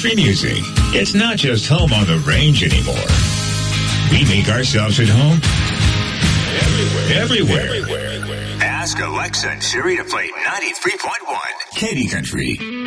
country music. It's not just home on the range anymore. We make ourselves at home everywhere. Ask Alexa and Siri to play 93.1 Katy Country.